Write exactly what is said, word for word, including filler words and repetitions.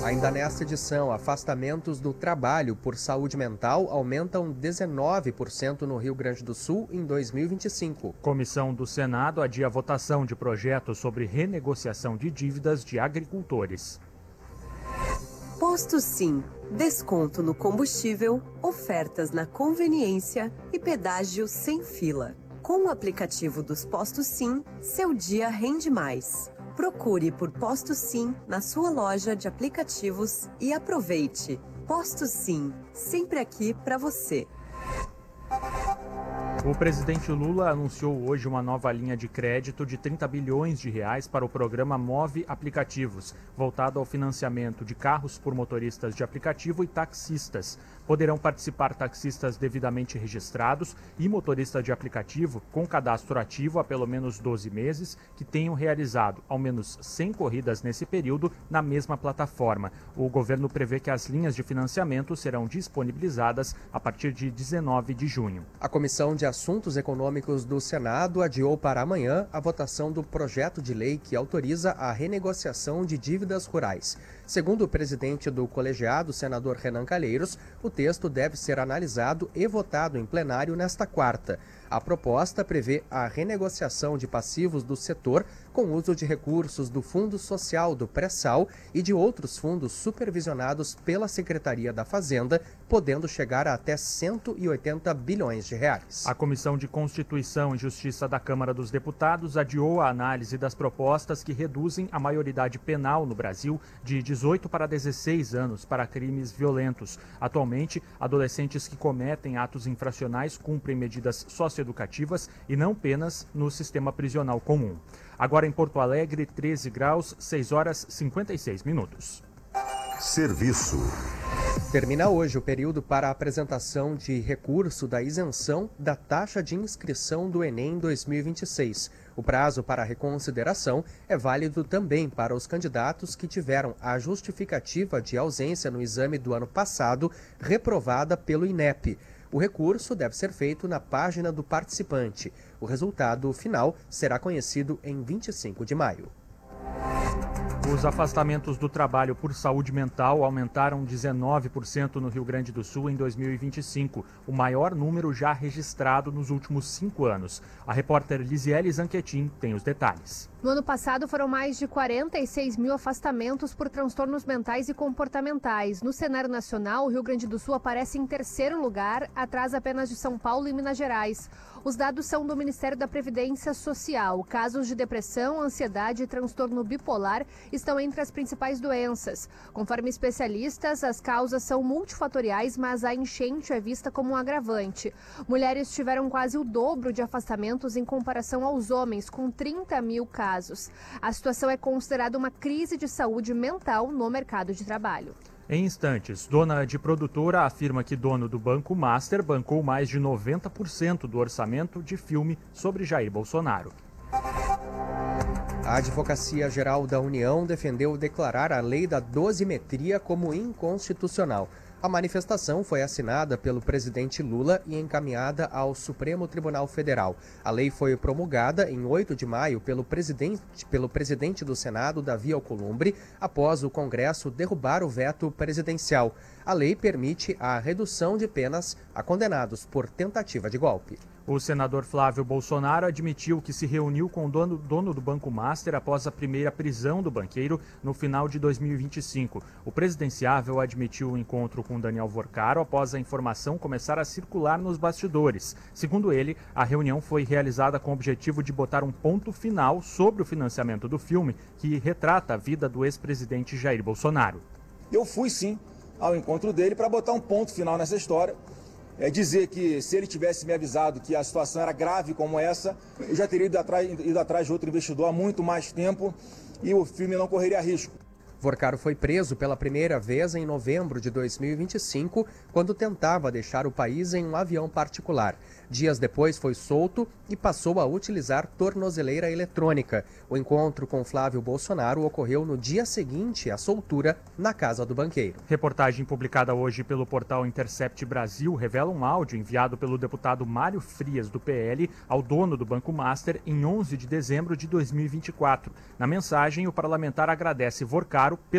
Ainda nesta edição, afastamentos do trabalho por saúde mental aumentam dezenove por cento no Rio Grande do Sul em dois mil e vinte e cinco. Comissão do Senado adia a votação de projetos sobre renegociação de dívidas de agricultores. Posto Sim, desconto no combustível, ofertas na conveniência e pedágio sem fila. Com o aplicativo dos Postos Sim, seu dia rende mais. Procure por Posto Sim na sua loja de aplicativos e aproveite. Posto Sim, sempre aqui para você. O presidente Lula anunciou hoje uma nova linha de crédito de trinta bilhões de reais para o programa Move Aplicativos, voltado ao financiamento de carros por motoristas de aplicativo e taxistas. Poderão participar taxistas devidamente registrados e motoristas de aplicativo com cadastro ativo há pelo menos doze meses que tenham realizado ao menos cem corridas nesse período na mesma plataforma. O governo prevê que as linhas de financiamento serão disponibilizadas a partir de dezenove de junho. A Comissão de Assuntos Econômicos do Senado adiou para amanhã a votação do projeto de lei que autoriza a renegociação de dívidas rurais. Segundo o presidente do colegiado, senador Renan Calheiros, o texto deve ser analisado e votado em plenário nesta quarta. A proposta prevê a renegociação de passivos do setor com uso de recursos do Fundo Social do Pré-Sal e de outros fundos supervisionados pela Secretaria da Fazenda, podendo chegar a até cento e oitenta bilhões de reais. A Comissão de Constituição e Justiça da Câmara dos Deputados adiou a análise das propostas que reduzem a maioridade penal no Brasil de dezoito para dezesseis anos para crimes violentos. Atualmente, adolescentes que cometem atos infracionais cumprem medidas socioeducativas e não penas no sistema prisional comum. Agora em Porto Alegre, treze graus, seis horas e cinquenta e seis minutos. Serviço. Termina hoje o período para a apresentação de recurso da isenção da taxa de inscrição do Enem dois mil e vinte e seis. O prazo para a reconsideração é válido também para os candidatos que tiveram a justificativa de ausência no exame do ano passado reprovada pelo INEP. O recurso deve ser feito na página do participante. O resultado final será conhecido em vinte e cinco de maio. Os afastamentos do trabalho por saúde mental aumentaram dezenove por cento no Rio Grande do Sul em dois mil e vinte e cinco, o maior número já registrado nos últimos cinco anos. A repórter Lisiele Zanquetin tem os detalhes. No ano passado foram mais de quarenta e seis mil afastamentos por transtornos mentais e comportamentais. No cenário nacional, o Rio Grande do Sul aparece em terceiro lugar, atrás apenas de São Paulo e Minas Gerais. Os dados são do Ministério da Previdência Social. Casos de depressão, ansiedade e transtorno bipolar estão entre as principais doenças. Conforme especialistas, as causas são multifatoriais, mas a enchente é vista como um agravante. Mulheres tiveram quase o dobro de afastamentos em comparação aos homens, com trinta mil casos. A situação é considerada uma crise de saúde mental no mercado de trabalho. Em instantes, dona de produtora afirma que dono do Banco Master bancou mais de noventa por cento do orçamento de filme sobre Jair Bolsonaro. A Advocacia Geral da União defendeu declarar a lei da dosimetria como inconstitucional. A manifestação foi assinada pelo presidente Lula e encaminhada ao Supremo Tribunal Federal. A lei foi promulgada em oito de maio pelo presidente, pelo presidente do Senado, Davi Alcolumbre, após o Congresso derrubar o veto presidencial. A lei permite a redução de penas a condenados por tentativa de golpe. O senador Flávio Bolsonaro admitiu que se reuniu com o dono, dono do Banco Master após a primeira prisão do banqueiro no final de dois mil e vinte e cinco. O presidenciável admitiu o encontro com Daniel Vorcaro após a informação começar a circular nos bastidores. Segundo ele, a reunião foi realizada com o objetivo de botar um ponto final sobre o financiamento do filme que retrata a vida do ex-presidente Jair Bolsonaro. Eu fui sim ao encontro dele para botar um ponto final nessa história. É dizer que se ele tivesse me avisado que a situação era grave como essa, eu já teria ido atrás, ido atrás de outro investidor há muito mais tempo e o filme não correria risco. Vorcaro foi preso pela primeira vez em novembro de dois mil e vinte e cinco, quando tentava deixar o país em um avião particular. Dias depois foi solto e passou a utilizar tornozeleira eletrônica. O encontro com Flávio Bolsonaro ocorreu no dia seguinte à soltura na casa do banqueiro. Reportagem publicada hoje pelo portal Intercept Brasil revela um áudio enviado pelo deputado Mário Frias, do P L, ao dono do Banco Master em onze de dezembro de dois mil e vinte e quatro. Na mensagem, o parlamentar agradece Vorcaro pelo